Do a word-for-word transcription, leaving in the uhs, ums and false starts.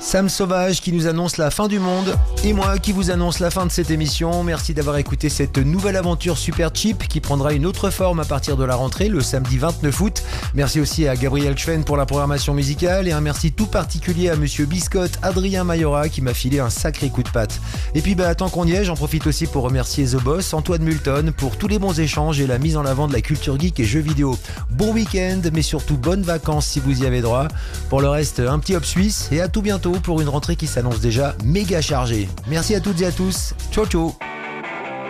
Sam Sauvage qui nous annonce la fin du monde et moi qui vous annonce la fin de cette émission. Merci d'avoir écouté cette nouvelle aventure super cheap qui prendra une autre forme à partir de la rentrée le samedi vingt-neuf août. Merci aussi à Gabriel Chwen pour la programmation musicale et un merci tout particulier à Monsieur Biscotte, Adrien Mayora qui m'a filé un sacré coup de patte. Et puis bah tant qu'on y est, j'en profite aussi pour remercier The Boss, Antoine Multon pour tous les bons échanges et la mise en avant de la culture geek et jeux vidéo. Bon week-end mais surtout bonnes vacances si vous y avez droit. Pour le reste, un petit hop suisse et à tout bientôt pour une rentrée qui s'annonce déjà méga chargée. Merci à toutes et à tous. Ciao ciao.